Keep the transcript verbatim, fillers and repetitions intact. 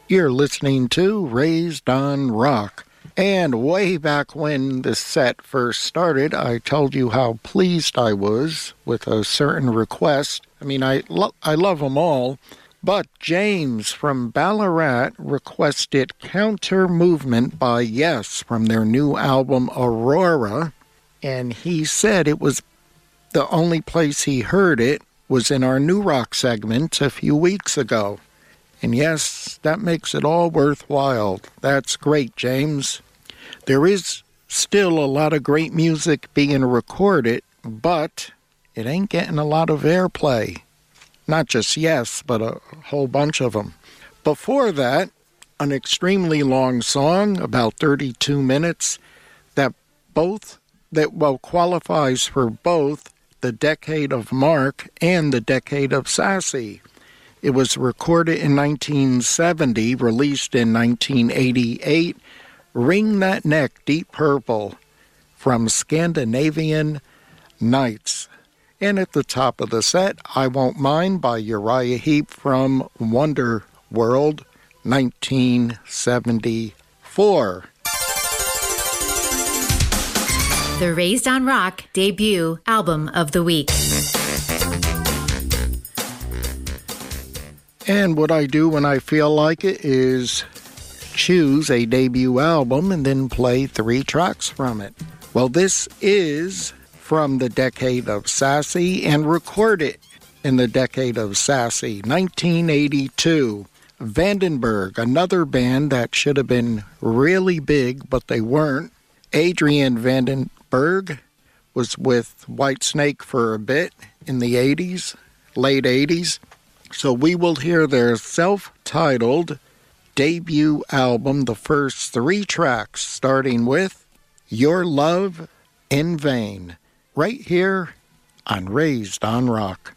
You're listening to Raised on Rock. And way back when this set first started, I told you how pleased I was with a certain request. I mean, I, lo- I love them all, but James from Ballarat requested Counter Movement by Yes from their new album Aurora, and he said it was the only place he heard it was in our New Rock segment a few weeks ago. And yes, that makes it all worthwhile. That's great, James. There is still a lot of great music being recorded, but it ain't getting a lot of airplay. Not just Yes, but a whole bunch of them. Before that, an extremely long song, about thirty-two minutes, that both, that well qualifies for both the Decade of Mark and the Decade of Sassy. It was recorded in nineteen seventy, released in nineteen eighty-eight. Ring That Neck, Deep Purple, from Scandinavian Nights. And at the top of the set, I Won't Mind by Uriah Heep from Wonder World, nineteen seventy-four. The Raised on Rock debut album of the week. And what I do when I feel like it is choose a debut album and then play three tracks from it. Well, this is from the Decade of Sassy and recorded in the Decade of Sassy, nineteen eighty-two. Vandenberg, another band that should have been really big, but they weren't. Adrian Vandenberg was with Whitesnake for a bit in the eighties, late eighties. So we will hear their self-titled debut album, the first three tracks, starting with Your Love in Vain, right here on Raised on Rock.